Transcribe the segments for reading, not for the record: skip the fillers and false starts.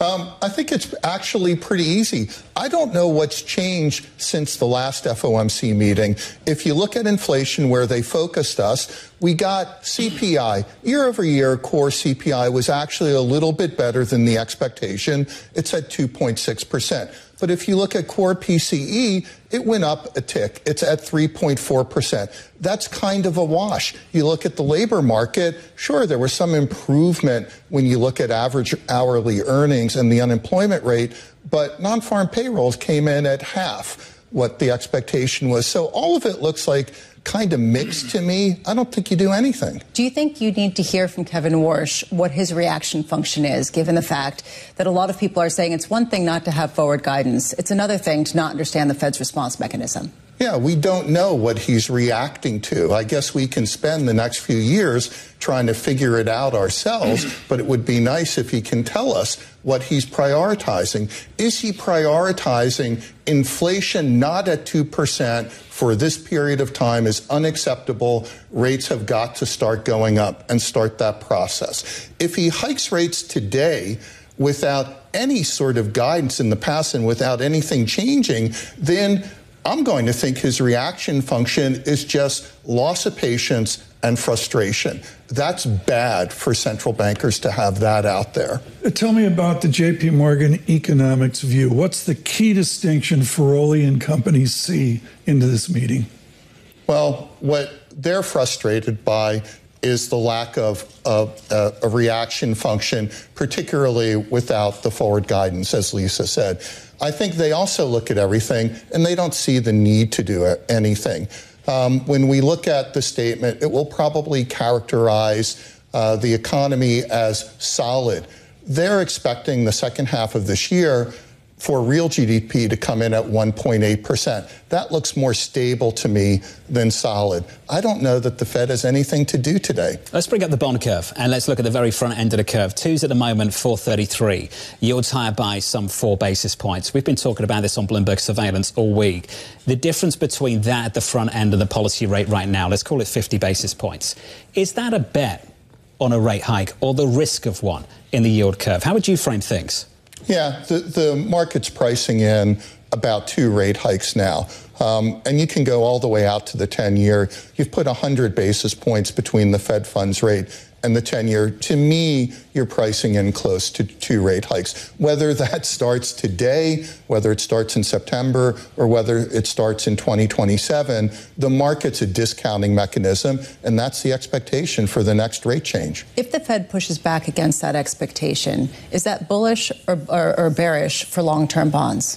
I think it's actually pretty easy. I don't know what's changed since the last FOMC meeting. If you look at inflation where they focused us, we got CPI. Year over year, core CPI was actually a little bit better than the expectation. It's at 2.6%. But if you look at core PCE, it went up a tick. It's at 3.4%. That's kind of a wash. You look at the labor market, sure, there was some improvement when you look at average hourly earnings and the unemployment rate, but non-farm payrolls came in at half what the expectation was. So all of it looks like kind of mixed to me. I don't think you do anything. Do you think you need to hear from Kevin Warsh what his reaction function is, given the fact that a lot of people are saying it's one thing not to have forward guidance, it's another thing to not understand the Fed's response mechanism? Yeah, we don't know what he's reacting to. I guess we can spend the next few years trying to figure it out ourselves, but it would be nice if he can tell us what he's prioritizing. Is he prioritizing inflation not at 2% for this period of time is unacceptable? Rates have got to start going up and start that process. If he hikes rates today without any sort of guidance in the past and without anything changing, then I'm going to think his reaction function is just loss of patience and frustration. That's bad for central bankers to have that out there. Tell me about the J.P. Morgan economics view. What's the key distinction Feroli and company see into this meeting? Well, what they're frustrated by is the lack of a reaction function, particularly without the forward guidance, as Lisa said. I think they also look at everything, and they don't see the need to do anything. When we look at the statement, it will probably characterize the economy as solid. They're expecting the second half of this year for real GDP to come in at 1.8%. That looks more stable to me than solid. I don't know that the Fed has anything to do today. Let's bring up the bond curve and let's look at the very front end of the curve. Twos at the moment, 4.33. Yields higher by some 4 basis points. We've been talking about this on Bloomberg Surveillance all week. The difference between that at the front end and the policy rate right now, let's call it 50 basis points. Is that a bet on a rate hike or the risk of one in the yield curve? How would you frame things? Yeah, the market's pricing in about 2 rate hikes now. And you can go all the way out to the 10-year. You've put 100 basis points between the Fed funds rate and the 10-year. To me, you're pricing in close to 2 rate hikes. Whether that starts today, whether it starts in September, or whether it starts in 2027, the market's a discounting mechanism, and that's the expectation for the next rate change. If the Fed pushes back against that expectation, is that bullish or bearish for long-term bonds?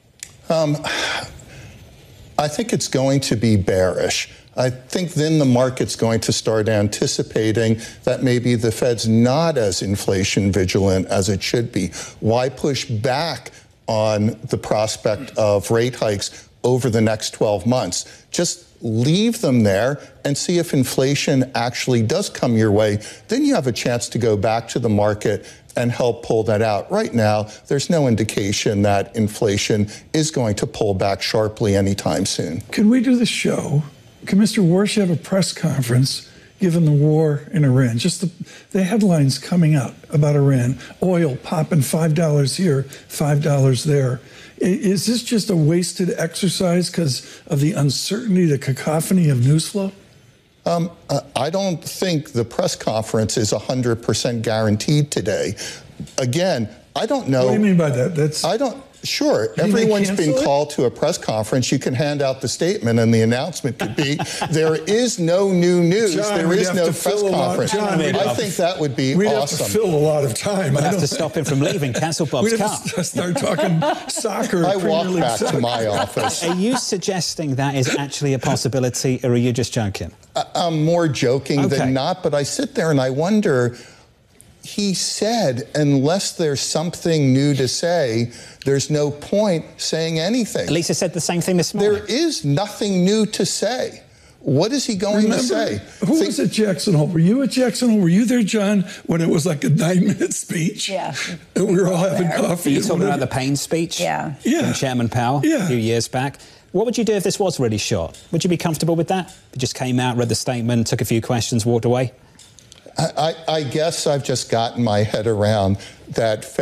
I think it's going to be bearish. I think then the market's going to start anticipating that maybe the Fed's not as inflation vigilant as it should be. Why push back on the prospect of rate hikes over the next 12 months? Just leave them there and see if inflation actually does come your way. Then you have a chance to go back to the market and help pull that out. Right now, there's no indication that inflation is going to pull back sharply anytime soon. Can we do the show? Can Mr. Warsh have a press conference given the war in Iran? Just the headlines coming out about Iran, oil popping $5 here, $5 there. Is this just a wasted exercise because of the uncertainty, the cacophony of news flow? I don't think the press conference is 100% guaranteed today. Again, I don't know. What do you mean by that? Sure, everyone's been called to a press conference. You can hand out the statement, and the announcement could be, there is no new news. John, there is no press conference. I think that would be we'd awesome. Have to fill a lot of time. We'd have to stop him from leaving, cancel Bob's car. Start talking soccer. I walk back to my office. Are you suggesting that is actually a possibility, or are you just joking? I'm more joking than not, but I sit there and I wonder, he said, unless there's something new to say, there's no point saying anything. Lisa said the same thing this morning. There is nothing new to say. What is he going to say? Who was at Jackson Hole? Were you at Jackson Hole? Were you there, John, when it was like a 9-minute speech? Yeah. And we were all having coffee. Are you talking about the Payne speech? Yeah. From Chairman Powell a few years back? What would you do if this was really short? Would you be comfortable with that? If you just came out, read the statement, took a few questions, walked away? I guess I've just gotten my head around that